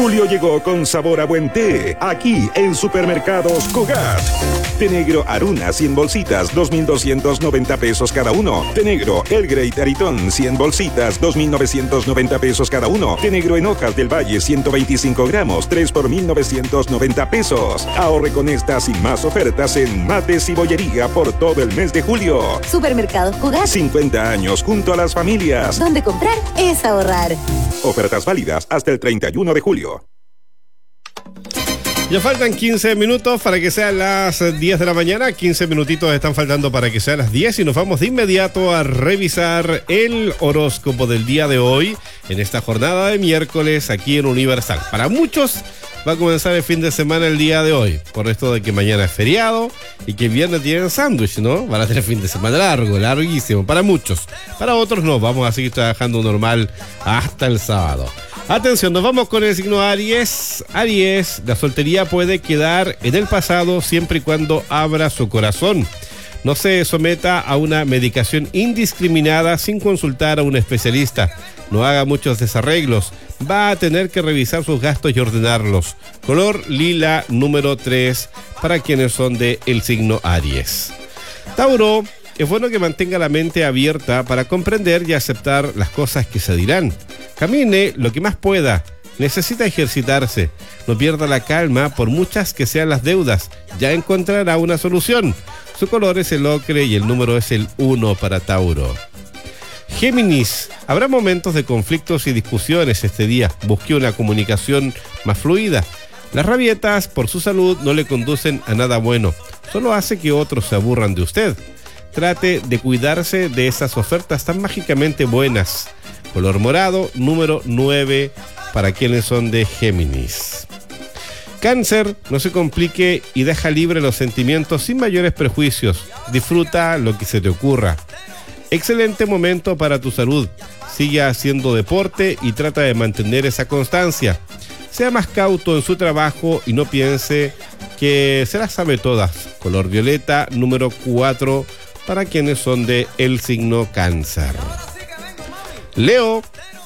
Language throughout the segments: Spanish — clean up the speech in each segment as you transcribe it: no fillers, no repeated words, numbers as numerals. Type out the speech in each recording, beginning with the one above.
Julio llegó con sabor a buen té, aquí en Supermercados Cogat. Té negro Aruna, 100 bolsitas, 2,290 pesos cada uno. Té negro El Grey Taritón, 100 bolsitas, 2,990 pesos cada uno. Té negro en hojas del Valle, 125 gramos, 3 por 1,990 pesos. Ahorre con estas y más ofertas en mates y bollería por todo el mes de julio. Supermercados Cogat. 50 años junto a las familias. Donde comprar es ahorrar. Ofertas válidas hasta el 31 de julio. Ya faltan 15 minutos para que sean las 10 de la mañana. 15 minutitos están faltando para que sean las 10 y nos vamos de inmediato a revisar el horóscopo del día de hoy en esta jornada de miércoles aquí en Universal. Para muchos va a comenzar el fin de semana el día de hoy, por esto de que mañana es feriado y que viernes tienen sándwich, ¿no? Van a tener fin de semana largo, larguísimo, para muchos. Para otros no, vamos a seguir trabajando normal hasta el sábado. Atención, nos vamos con el signo Aries. Aries, la soltería puede quedar en el pasado siempre y cuando abra su corazón. No se someta a una medicación indiscriminada sin consultar a un especialista. No haga muchos desarreglos. Va a tener que revisar sus gastos y ordenarlos. Color lila número 3 para quienes son de el signo Aries. Tauro, es bueno que mantenga la mente abierta para comprender y aceptar las cosas que se dirán. Camine lo que más pueda. Necesita ejercitarse. No pierda la calma por muchas que sean las deudas. Ya encontrará una solución. Su color es el ocre y el número es el 1 para Tauro. Géminis, habrá momentos de conflictos y discusiones este día. Busque una comunicación más fluida. Las rabietas por su salud no le conducen a nada bueno. Solo hace que otros se aburran de usted. Trate de cuidarse de esas ofertas tan mágicamente buenas. Color morado, número 9 para quienes son de Géminis. Cáncer, no se complique y deja libre los sentimientos sin mayores prejuicios. Disfruta lo que se te ocurra. Excelente momento para tu salud. Sigue haciendo deporte y trata de mantener esa constancia. Sea más cauto en su trabajo y no piense que se las sabe todas. Color violeta, número 4 para quienes son de el signo Cáncer. Leo,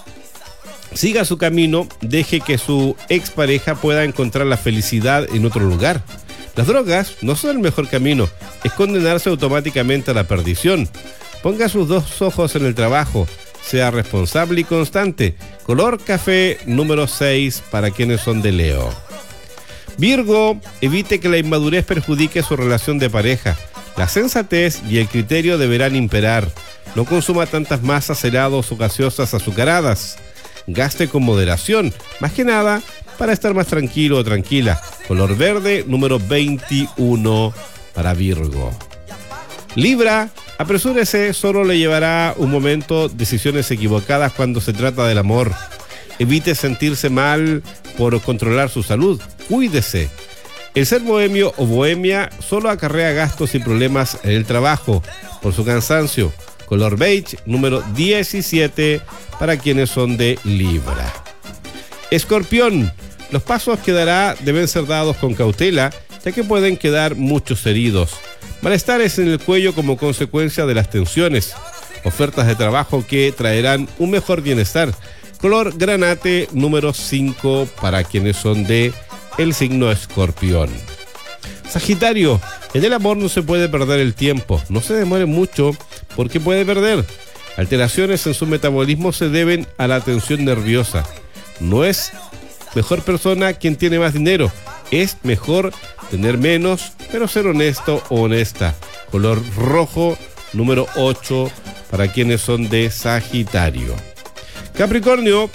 siga su camino, deje que su expareja pueda encontrar la felicidad en otro lugar. Las drogas no son el mejor camino, es condenarse automáticamente a la perdición. Ponga sus dos ojos en el trabajo, sea responsable y constante. Color café, número 6 para quienes son de Leo. Virgo, evite que la inmadurez perjudique su relación de pareja. La sensatez y el criterio deberán imperar. No consuma tantas masas, helados o gaseosas azucaradas. Gaste con moderación, más que nada para estar más tranquilo o tranquila. Color verde, número 21 para Virgo. Libra, apresúrese, solo le llevará un momento decisiones equivocadas cuando se trata del amor. Evite sentirse mal por controlar su salud. Cuídese. El ser bohemio o bohemia solo acarrea gastos y problemas en el trabajo por su cansancio. Color beige, número 17 para quienes son de Libra. Escorpión, los pasos que dará deben ser dados con cautela, ya que pueden quedar muchos heridos. Malestares en el cuello como consecuencia de las tensiones. Ofertas de trabajo que traerán un mejor bienestar. Color granate, número 5 para quienes son de el signo Escorpión. Sagitario, en el amor no se puede perder el tiempo. No se demore mucho porque puede perder. Alteraciones en su metabolismo se deben a la tensión nerviosa. No es mejor persona quien tiene más dinero. Es mejor tener menos, pero ser honesto o honesta. Color rojo, número 8 para quienes son de Sagitario. Capricornio,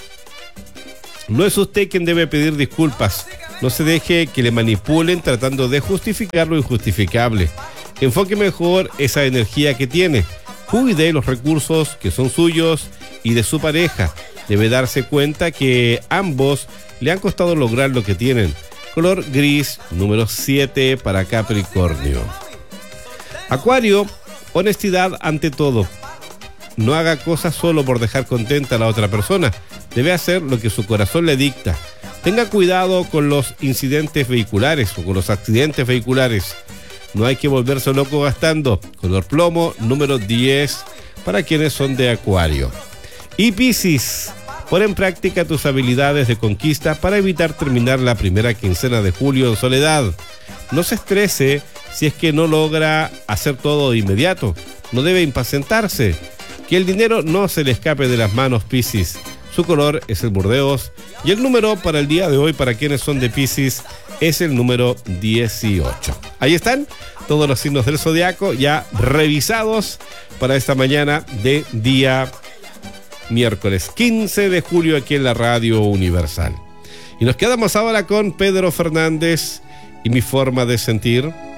no es usted quien debe pedir disculpas. No se deje que le manipulen tratando de justificar lo injustificable. Enfoque mejor esa energía que tiene. Cuide los recursos que son suyos y de su pareja. Debe darse cuenta que ambos le han costado lograr lo que tienen. Color gris, número 7 para Capricornio. Acuario, honestidad ante todo. No haga cosas solo por dejar contenta a la otra persona. Debe hacer lo que su corazón le dicta. Tenga cuidado con los incidentes vehiculares o con los accidentes vehiculares. No hay que volverse loco gastando. Color plomo, número 10 para quienes son de Acuario. Y Piscis, Pon en práctica tus habilidades de conquista para evitar terminar la primera quincena de julio en soledad. No se estrese si es que no logra hacer todo de inmediato. No debe impacientarse. Que el dinero no se le escape de las manos, Piscis. Su color es el burdeos y el número para el día de hoy, para quienes son de Piscis, es el número 18. Ahí están todos los signos del zodiaco ya revisados para esta mañana de día miércoles 15 de julio aquí en la Radio Universal. Y nos quedamos ahora con Pedro Fernández y Mi Forma de Sentir.